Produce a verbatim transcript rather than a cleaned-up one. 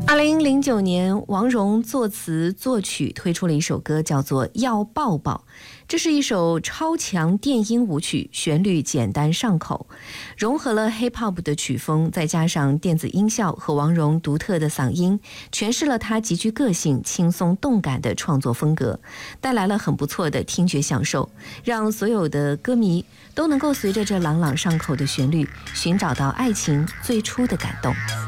二零零九年，王蓉作词作曲推出了一首歌，叫做《要抱抱》。这是一首超强电音舞曲，旋律简单上口，融合了 hip hop 的曲风，再加上电子音效和王蓉独特的嗓音，诠释了她极具个性、轻松动感的创作风格，带来了很不错的听觉享受，让所有的歌迷都能够随着这朗朗上口的旋律，寻找到爱情最初的感动。